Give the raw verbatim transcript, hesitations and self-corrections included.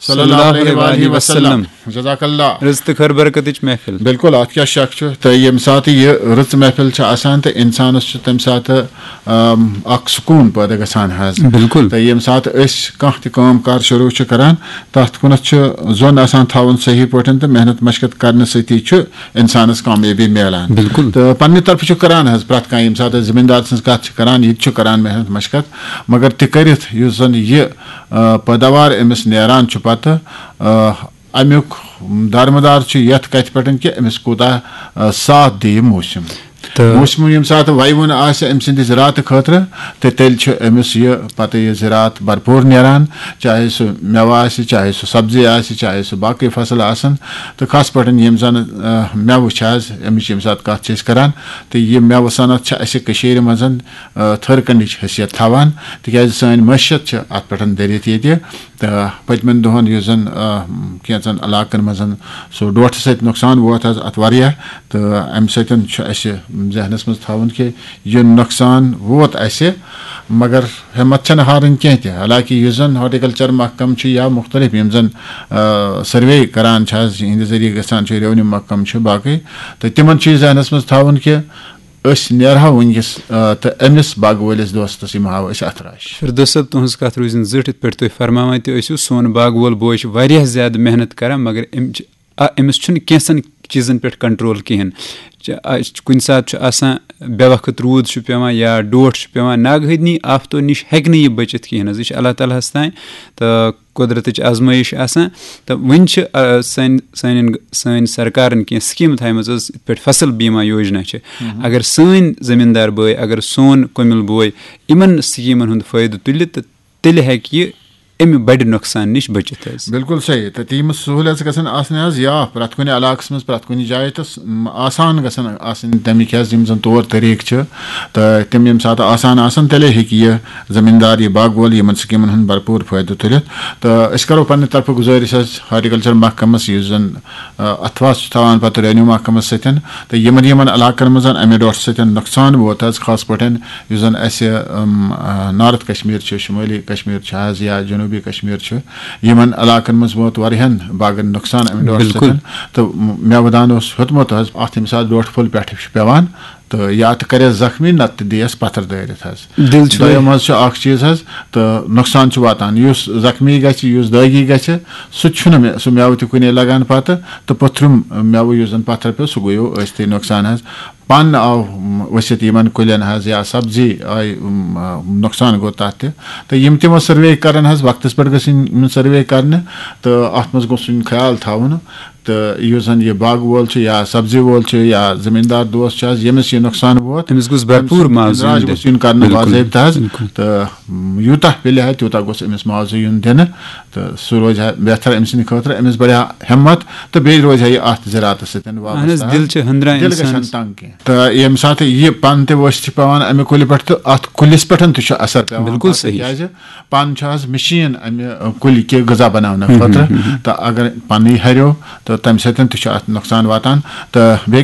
सल्लल्लाहु अलैहि वसल्लम जज़ाकल्लाह रज़ तक हर बरकतच महफिल बिल्कुल अत क्या शक छ तो यम साथ ये रच महफिल छ आसान तो इंसानस छ तम साथ अक सुकून पैदा गसान हज बिल्कुल तो यम साथ अस कह त काम कार शुरू छ करान तथ कुनत छ जोन आसान थावन सही पटन तो मेहनत मशक्कत करने सती छ इंसानस कामयाबी मिलान बिल्कुल तो पन्ने तरफ छ करान हज प्रत का यम साथ जिम्मेदार सं कत छ करान ये छ करान मेहनत मशक्कत मगर त करित युस जन ये पैदावार अमिस नेरान छ पत अमुक दारमदार यथ कत पे कि अमिस कूता साथ दी मौसम मौसम यम सात वयवन अम सद ज़रात खतर तो तेल अमिस यह पत यह ज़रात भरपूर नेरान चाहे सह मेव आ चाहे सह सब्जी आ चाहे सह बाकी फसल आसन तो खास पे यम जन मेव अमिच यम सात कत करान तो यह मेव सनत मज थर कंडिच हैसियत थवान तिक सन मैशियत अत पे दरित ये तो पतमन दोहन यह जन कैचन इलाकन मज सो डोठ सत नुकसान वोत अत वारिया तो अम सतन जहनस मज थवन कि यह नुकसान वोत असे मगर हिम्मत छन हारन कह त हालांकि यह जन हॉर्टिकल्चर महकम या मुख्तलिफ यम जन सर्वे करान इहंद जरिए गसान रेवन्यू महकम बाकी तो तिमन जहनस मज थवन कि अस नेरहा वनस तो अमिस बाग वलिस दोस्तस यम हाव अस अतराश फिरदौस साहब तुहस कथ रोजन जिट इत पे तुम फरमावान तो सोन बाग वोल बोय वारिया ज्यादा मेहनत करान मगर अमिस छुन कैंसन चीज़न पे कंट्रोल कहें कुन सात बे वक्त रूद पेवान या डोठ पेवान नागहदनी आफतो निश हेक नह यह बचित कहें यह अल्लाह ताला तान तो कुदरत आजमाइश तो वन सन सन सरकार कह स्कीम थम पे फसल बीमा योजना अगर सन जमींदार बय अगर सोन कुमिल बोय इन स्कीमन हुंद फायदे तुल तो तेल हेक यह अमि बड़ नुकसान निश बचित बिल्कुल सही तो तीम सहूलियत गसन या प्रत कुन इलाकस मज प्रत कुन जाए तो आसान गसन तमिक जन तौर तरीक तो तम यम सात आसान आसन तेले हेक यह जमींदार यह बाग वोल इन स्कीमन हुंद भरपूर फायदे तुलित तो अस करो पन्ने तरफ गुजारिश हॉर्टिकल्चर महकमस यह जन अथवा थवान पे रेवन्यू महकमस सतन तो यमन यमन इलाकन मज अमे डोट सतन नुकसान वोत खास पे जन अस नॉर्थ कश्मीर शुमाली कश्मीर या जनूबी कश्मीर यमन इलाकन मज वोत वारियान बागन नुकसान अमे डोट सतन तो मेवदान होतमुत अत यम सात डोट फुल पे पेवान तो या तो करे जख्मी नत दियस पत्थर दरित मज चीज तो नुकसान वातान युस जख्मी गुस दागी ग सह सह मेव तुन लगान पत तो पथरुम मेव युस जन पत्थर पे सह गो अस्त नुकसान पन आव वसित इन कुलन या सब्जी आई नुकसान गो तथ तो यम तमो सर्वे करान वक्त पे गन सर्वे कर तो अत मज गोन ख्याल थवन तो यह जन यह बाग वोल या सब्जी वोल या जमींदार दोस्त यमिस यह नुकसान वोत भरपूर बाज़ाब्ता तो यूता पे तूता गोस अमिस मुआवजा यून दिन तो सह रोज बेहतर अम सद खतर अमिस बढ़िया हिम्मत तो बे रोज यह अत ज़रात दिल तंग कह तो यम सात यह पन तस पेवान अमे कुल पे तो अत कुलिस पे असर पे बिल्कुल सही पन मशीन अमे कुल के गजा बनाने खतर तो अगर पन हरियो तो तम सत नुकसान वातान तो